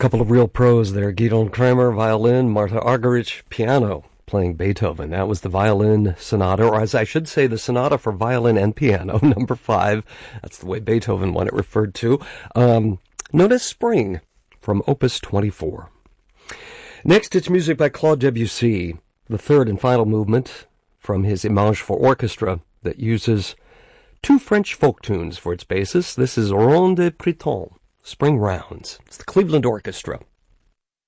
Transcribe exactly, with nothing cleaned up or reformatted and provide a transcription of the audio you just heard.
couple of real pros there. Gidon Kremer, violin, Martha Argerich, piano, playing Beethoven. That was the violin sonata, or as I should say, the sonata for violin and piano, number five. That's the way Beethoven wanted it referred to. Um, known as Spring, from Opus twenty-four. Next, it's music by Claude Debussy, the third and final movement from his Images for Orchestra that uses two French folk tunes for its basis. This is Ronde de Printemps, Spring Rounds. It's the Cleveland Orchestra.